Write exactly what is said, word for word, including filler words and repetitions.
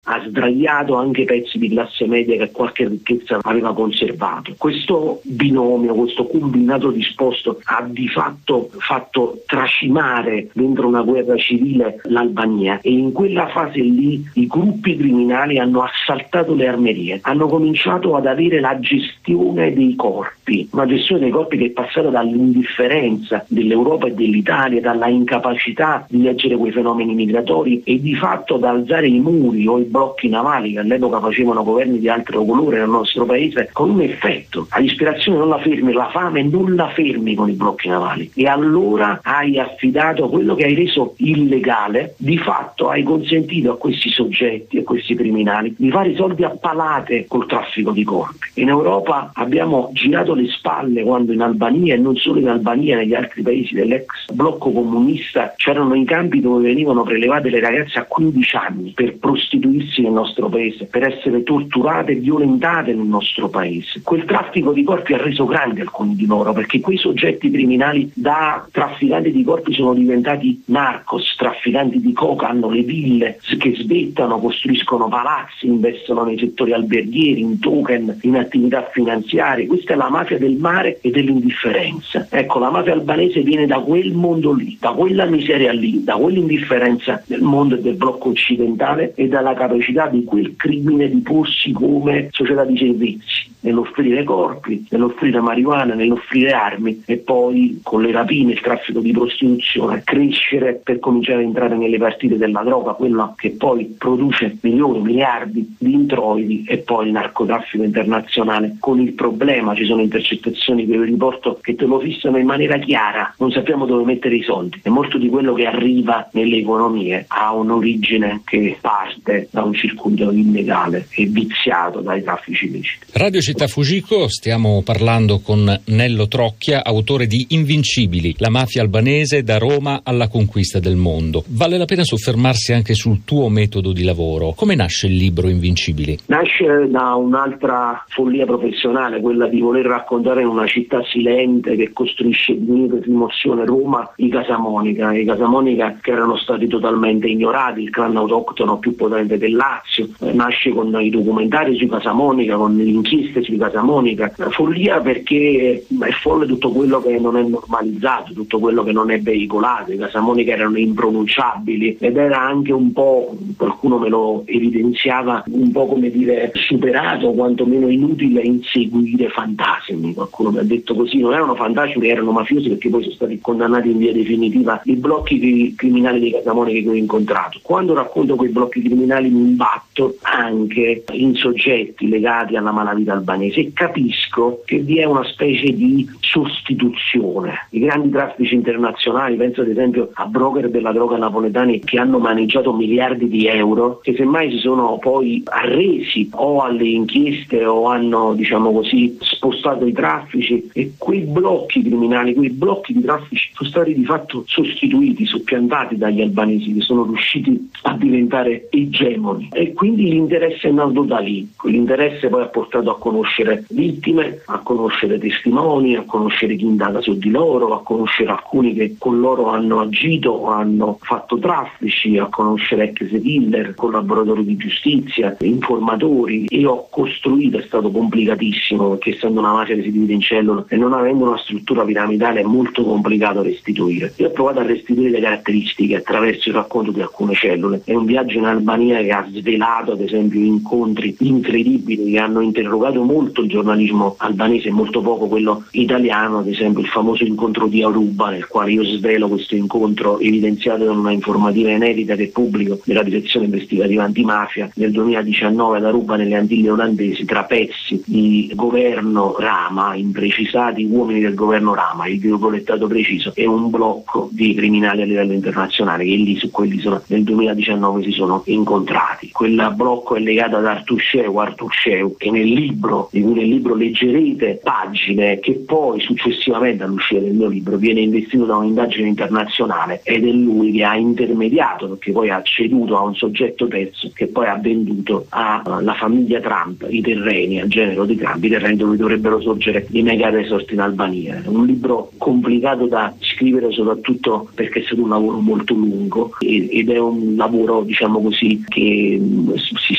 ha sdraiato anche pezzi di classe media che qualche ricchezza aveva conservato. Questo binomio, questo combinato disposto ha di fatto fatto tracimare dentro una guerra civile l'Albania, e in quella fase lì i gruppi criminali hanno assaltato le armerie, hanno cominciato ad avere la gestione dei corpi, una gestione dei corpi che è passata dall'indifferenza dell'Europa e dell'Italia, dalla incapacità di leggere quei fenomeni migratori e di fatto ad alzare i muri o i blocchi navali che all'epoca facevano governi di altro colore nel nostro paese, con un effetto: all'ispirazione non la fermi, la fame non la fermi con i blocchi navali, e allora hai affidato quello che hai reso illegale, di fatto hai consentito a questi soggetti, a questi criminali, di fare i soldi a palate col traffico di corpi. In Europa abbiamo girato le spalle quando in Albania, e non solo in Albania, negli altri paesi dell'ex blocco comunista, c'erano i campi dove venivano prelevate le ragazze a quindici anni per prostituirsi nel nostro paese, per essere torturate e violentate nel nostro paese. Quel traffico di corpi ha reso grandi alcuni di loro, perché quei soggetti criminali da trafficanti di corpi sono diventati narcos, trafficanti di coca, hanno le ville che svettano, costruiscono palazzi, investono nei settori alberghieri, in token, in attività finanziarie. Questa è la mafia del mare e dell'indifferenza. Ecco, la mafia albanese viene da quel mondo lì, da quella miseria lì, da quell'indifferenza del mondo e del blocco occidentale, e dalla capacità di quel crimine di porsi come società di servizi, nell'offrire corpi, nell'offrire marijuana, nell'offrire armi, e poi con le rapine, il traffico di prostituzione, crescere per cominciare a entrare nelle partite della droga, quella che poi produce milioni, miliardi di introiti, e poi il narcotraffico internazionale. Con il problema, ci sono intercettazioni che vi riporto che te lo fissano in maniera chiara, non sappiamo dove mettere i soldi, e molto di quello che arriva nelle economie ha un'origine che parte da un circuito illegale e viziato dai traffici illeciti. Radio Città Fujiko, stiamo parlando con Nello Trocchia, autore di Invincibili, la mafia albanese da Roma alla conquista del mondo. Vale la pena soffermarsi anche sul tuo metodo di lavoro. Come nasce il libro Invincibili? Nasce da un'altra follia professionale, quella di voler raccontare in una città silente che costruisce di rimozione, Roma, i Casamonica, i Casamonica che erano stati totalmente ignorati, il clan autoctono più potente del Lazio. Eh, nasce con i documentari sui Casamonica, con le inchieste sui Casamonica. La follia perché è folle tutto quello che non è normalizzato, tutto quello che non è veicolato. I Casamonica erano impronunciabili, ed era anche un po', qualcuno me lo evidenziava, un po' come dire superato, quantomeno inutile inseguire fantasmi. Qualcuno mi ha detto così: non erano fantasmi, erano mafiosi, perché poi sono stati condannati in via definitiva i blocchi criminali dei Casamonica che ho incontrato. Quando racconto quei blocchi criminali mi imbatto anche in soggetti legati alla malavita albanese e capisco che vi è una specie di sostituzione. I grandi traffici internazionali, penso ad esempio a broker della droga napoletani che hanno maneggiato miliardi di euro, che semmai si sono poi arresi o alle inchieste o hanno, diciamo così, spostato i traffici, e quei blocchi criminali, quei blocchi di traffici sono stati di fatto sostituiti, soppiantati dagli albanesi, che sono riusciti a diventare egemoni, e quindi l'interesse è nato da lì. L'interesse poi ha portato a conoscere vittime, a conoscere testimoni, a conoscere chi indaga su di loro, a conoscere alcuni che con loro hanno agito o hanno fatto traffici, a conoscere ex killer, collaboratori di giustizia, informatori. Io ho costruito, è stato complicatissimo, perché essendo una mafia che si divide in cellule e non avendo una struttura piramidale è molto complicato restituire. Io ho provato a restituire le caratteristiche attraverso il racconto di alcune cellule. È un viaggio in Albania che ha svelato ad esempio incontri incredibili che hanno interrogato molto il giornalismo albanese e molto poco quello italiano, ad esempio il famoso incontro di Aruba, nel quale io svelo questo incontro evidenziato da una informativa inedita che pubblico della direzione investigativa antimafia nel duemiladiciannove ad Aruba, nelle Antille olandesi, tra pezzi di governo Rama, imprecisati uomini del governo Rama, il virgolettato preciso, e un blocco di criminali a livello internazionale che lì su quell'isola nel duemiladiciannove si sono incontrati. Quel blocco è legato ad Artuceu, Artuceu che nel libro, di cui nel libro leggerete pagine, che poi successivamente all'uscita del mio libro viene investito da un'indagine internazionale, ed è lui che ha intermediato, perché poi ha ceduto a un soggetto terzo che poi ha venduto alla famiglia Trump i terreni, al genero di Trump, i terreni dove dovrebbero sorgere i mega resort in Albania. È un libro complicato da scrivere, soprattutto perché è stato un lavoro molto lungo ed è un lavoro, diciamo così, che si